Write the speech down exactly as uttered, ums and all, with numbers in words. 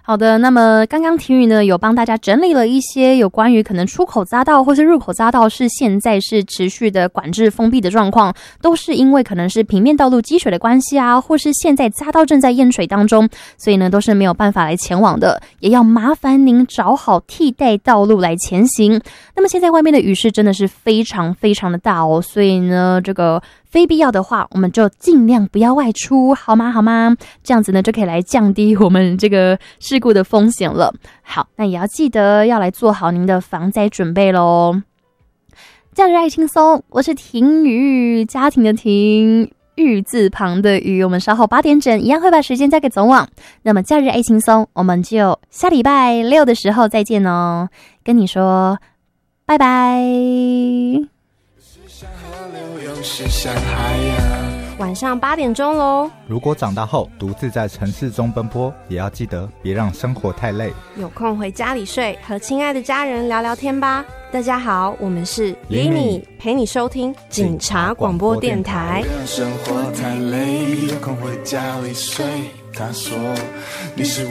好的，那么刚刚婷宇呢有帮大家整理了一些有关于可能出口匝道或是入口匝道是现在是持续的管制封闭的状况，都是因为可能是平面道路积水的关系啊，或是现在匝道正在淹水当中，所以呢都是没有办法来前往的，也要麻烦您找好替代道路来前行。那么现在外面的雨势真的是非常非常的大哦，所以呢这个非必要的话我们就尽量不要外出，好吗好吗？这样子呢就可以来降低我们这个事故的风险了。好，那也要记得要来做好您的防灾准备咯。假日爱轻松，我是婷宇，家庭的婷，玉字旁的玉。我们稍后八点整一样会把时间交给总网。那么假日爱轻松，我们就下礼拜六的时候再见哦，跟你说拜拜。 晚上八点钟喽。 如果长大后独自在城市中奔波，也要记得别让生活太累。 有空回家里睡，和亲爱的家人聊聊天吧。大家好，我们是李米，陪你收听警察广播电台。生活太累，有空回家里睡。他说你是